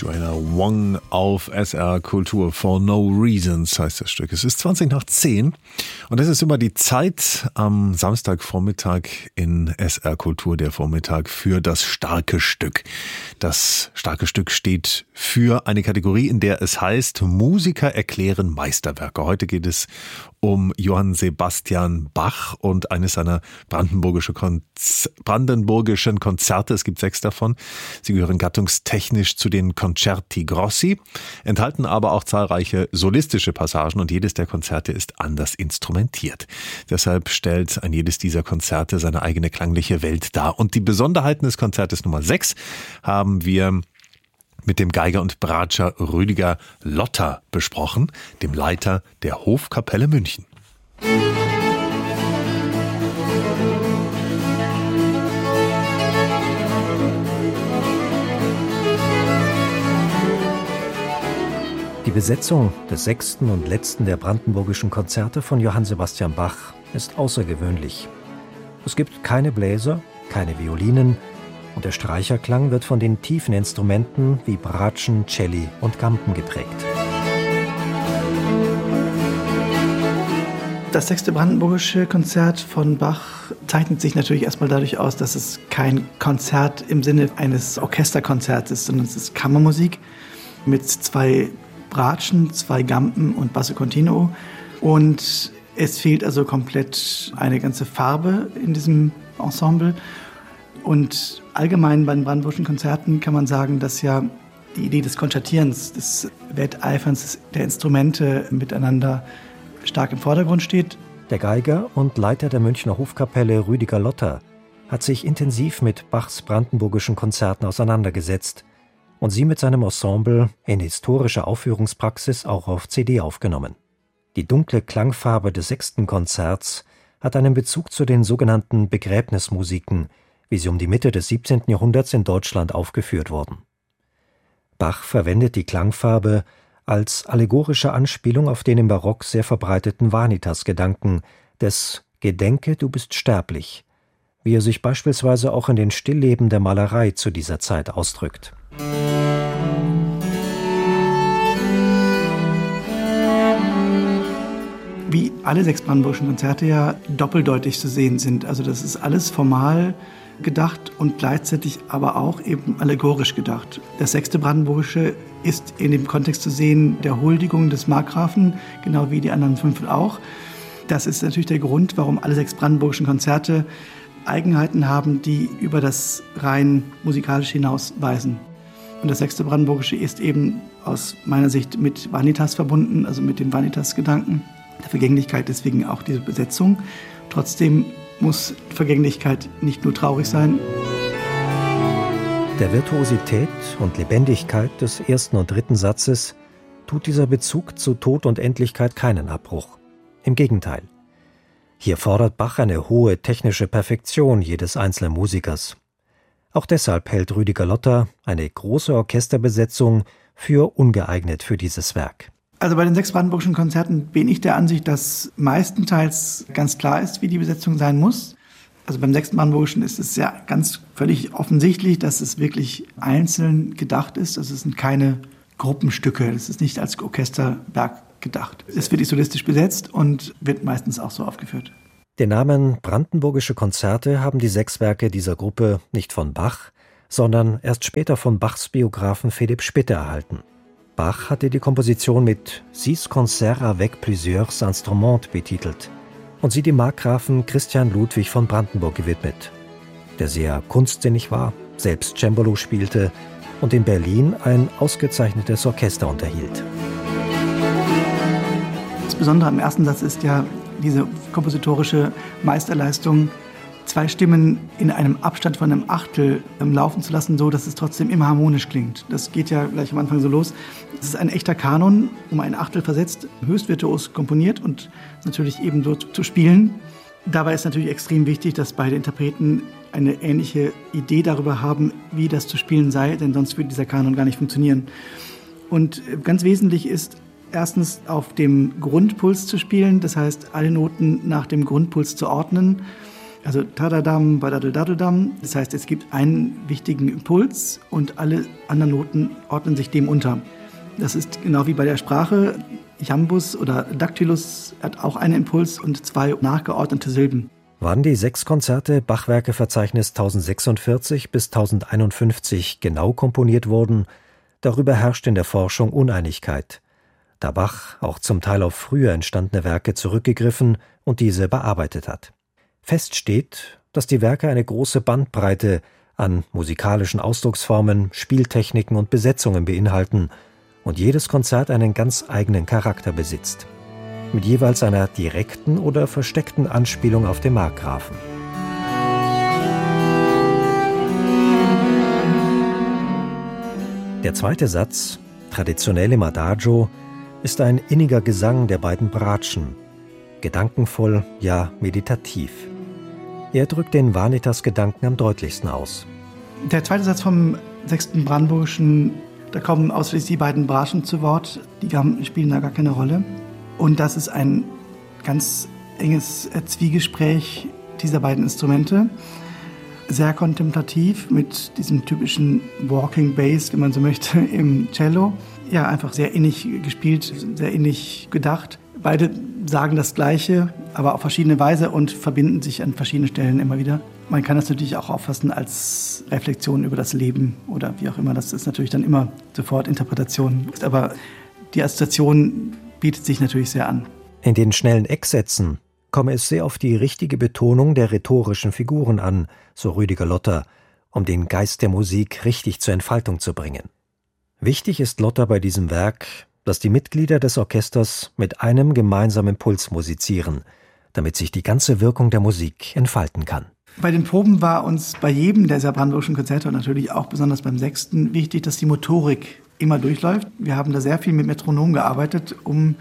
Joanna Wong auf SR Kultur. For No Reasons heißt das Stück. Es ist 20:10 und das ist immer die Zeit am Samstagvormittag in SR Kultur, der Vormittag für das starke Stück. Das starke Stück steht für eine Kategorie, in der es heißt, Musiker erklären Meisterwerke. Heute geht es um Johann Sebastian Bach und eines seiner brandenburgischen Konzerte. Es gibt 6 davon. Sie gehören gattungstechnisch zu den Concerti Grossi, enthalten aber auch zahlreiche solistische Passagen und jedes der Konzerte ist anders instrumentiert. Deshalb stellt ein jedes dieser Konzerte seine eigene klangliche Welt dar. Und die Besonderheiten des Konzertes Nummer 6 haben wir mit dem Geiger und Bratscher Rüdiger Lotter besprochen, dem Leiter der Hofkapelle München. Die Besetzung des 6. und letzten der brandenburgischen Konzerte von Johann Sebastian Bach ist außergewöhnlich. Es gibt keine Bläser, keine Violinen und der Streicherklang wird von den tiefen Instrumenten wie Bratschen, Celli und Gampen geprägt. Das 6. brandenburgische Konzert von Bach zeichnet sich natürlich erstmal dadurch aus, dass es kein Konzert im Sinne eines Orchesterkonzerts ist, sondern es ist Kammermusik mit 2 Bratschen, 2 Gampen und Basso Continuo. Und es fehlt also komplett eine ganze Farbe in diesem Ensemble. Und allgemein bei den brandenburgischen Konzerten kann man sagen, dass ja die Idee des Konzertierens, des Wetteiferns der Instrumente miteinander stark im Vordergrund steht. Der Geiger und Leiter der Münchner Hofkapelle Rüdiger Lotter hat sich intensiv mit Bachs brandenburgischen Konzerten auseinandergesetzt und sie mit seinem Ensemble in historischer Aufführungspraxis auch auf CD aufgenommen. Die dunkle Klangfarbe des 6. Konzerts hat einen Bezug zu den sogenannten Begräbnismusiken, wie sie um die Mitte des 17. Jahrhunderts in Deutschland aufgeführt wurden. Bach verwendet die Klangfarbe als allegorische Anspielung auf den im Barock sehr verbreiteten Vanitas-Gedanken des »Gedenke, du bist sterblich«, wie er sich beispielsweise auch in den Stillleben der Malerei zu dieser Zeit ausdrückt. Wie alle 6 brandenburgischen Konzerte ja doppeldeutig zu sehen sind. Also das ist alles formal gedacht und gleichzeitig aber auch eben allegorisch gedacht. Das 6. brandenburgische ist in dem Kontext zu sehen der Huldigung des Markgrafen, genau wie die anderen 5 auch. Das ist natürlich der Grund, warum alle 6 brandenburgischen Konzerte Eigenheiten haben, die über das rein musikalische hinausweisen. Und das 6. brandenburgische ist eben aus meiner Sicht mit Vanitas verbunden, also mit dem Vanitas-Gedanken, der Vergänglichkeit, deswegen auch diese Besetzung. Trotzdem muss Vergänglichkeit nicht nur traurig sein. Der Virtuosität und Lebendigkeit des 1. und 3. Satzes tut dieser Bezug zu Tod und Endlichkeit keinen Abbruch. Im Gegenteil. Hier fordert Bach eine hohe technische Perfektion jedes einzelnen Musikers. Auch deshalb hält Rüdiger Lotter eine große Orchesterbesetzung für ungeeignet für dieses Werk. Also bei den 6 brandenburgischen Konzerten bin ich der Ansicht, dass meistenteils ganz klar ist, wie die Besetzung sein muss. Also beim 6. brandenburgischen ist es ja ganz völlig offensichtlich, dass es wirklich einzeln gedacht ist. Also es sind keine Gruppenstücke, es ist nicht als Orchesterwerk gedacht. Es wird solistisch besetzt und wird meistens auch so aufgeführt. Den Namen Brandenburgische Konzerte haben die 6 Werke dieser Gruppe nicht von Bach, sondern erst später von Bachs Biografen Philipp Spitte erhalten. Bach hatte die Komposition mit Six Concerts avec plusieurs instruments betitelt und sie dem Markgrafen Christian Ludwig von Brandenburg gewidmet, der sehr kunstsinnig war, selbst Cembalo spielte und in Berlin ein ausgezeichnetes Orchester unterhielt. Das Besondere am 1. Satz ist ja diese kompositorische Meisterleistung, 2 Stimmen in einem Abstand von einem Achtel laufen zu lassen, so dass es trotzdem immer harmonisch klingt. Das geht ja gleich am Anfang so los. Es ist ein echter Kanon, um ein Achtel versetzt, höchst virtuos komponiert und natürlich eben so zu spielen. Dabei ist natürlich extrem wichtig, dass beide Interpreten eine ähnliche Idee darüber haben, wie das zu spielen sei, denn sonst würde dieser Kanon gar nicht funktionieren. Und ganz wesentlich ist, erstens auf dem Grundpuls zu spielen, das heißt, alle Noten nach dem Grundpuls zu ordnen. Also Tadadam, Badadadadam. Das heißt, es gibt einen wichtigen Impuls und alle anderen Noten ordnen sich dem unter. Das ist genau wie bei der Sprache. Jambus oder Dactylus hat auch einen Impuls und 2 nachgeordnete Silben. Wann die 6 Konzerte Bachwerkeverzeichnis 1046 bis 1051 genau komponiert wurden, darüber herrscht in der Forschung Uneinigkeit, da Bach auch zum Teil auf früher entstandene Werke zurückgegriffen und diese bearbeitet hat. Fest steht, dass die Werke eine große Bandbreite an musikalischen Ausdrucksformen, Spieltechniken und Besetzungen beinhalten und jedes Konzert einen ganz eigenen Charakter besitzt, mit jeweils einer direkten oder versteckten Anspielung auf den Markgrafen. Der zweite Satz, traditionell im Adagio, ist ein inniger Gesang der beiden Bratschen, gedankenvoll, ja meditativ. Er drückt den Vanitas-Gedanken am deutlichsten aus. Der zweite Satz vom 6. Brandenburgischen, da kommen ausschließlich die beiden Bratschen zu Wort, die spielen da gar keine Rolle. Und das ist ein ganz enges Zwiegespräch dieser beiden Instrumente. Sehr kontemplativ mit diesem typischen Walking Bass, wenn man so möchte, im Cello. Ja, einfach sehr innig gespielt, sehr innig gedacht. Beide sagen das Gleiche, aber auf verschiedene Weise und verbinden sich an verschiedenen Stellen immer wieder. Man kann das natürlich auch auffassen als Reflexion über das Leben oder wie auch immer. Das ist natürlich dann immer sofort Interpretation. Aber die Assoziation bietet sich natürlich sehr an. In den schnellen Ecksätzen komme es sehr auf die richtige Betonung der rhetorischen Figuren an, so Rüdiger Lotter, um den Geist der Musik richtig zur Entfaltung zu bringen. Wichtig ist Lotter bei diesem Werk, dass die Mitglieder des Orchesters mit einem gemeinsamen Puls musizieren, damit sich die ganze Wirkung der Musik entfalten kann. Bei den Proben war uns bei jedem dieser brandenburgischen Konzerte und natürlich auch besonders beim 6. wichtig, dass die Motorik immer durchläuft. Wir haben da sehr viel mit Metronom gearbeitet, um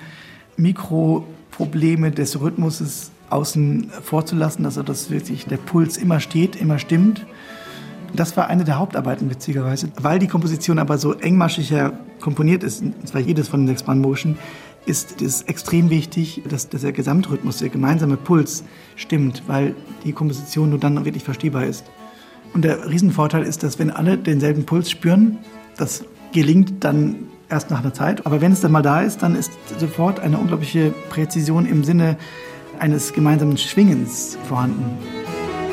Mikroprobleme des Rhythmuses außen vorzulassen, also dass wirklich der Puls immer steht, immer stimmt. Das war eine der Hauptarbeiten, witzigerweise. Weil die Komposition aber so engmaschiger komponiert ist, und zwar jedes von den 6 brandenburgischen, ist es extrem wichtig, dass der Gesamtrhythmus, der gemeinsame Puls stimmt, weil die Komposition nur dann wirklich verstehbar ist. Und der Riesenvorteil ist, dass wenn alle denselben Puls spüren, das gelingt dann erst nach einer Zeit. Aber wenn es dann mal da ist, dann ist sofort eine unglaubliche Präzision im Sinne eines gemeinsamen Schwingens vorhanden.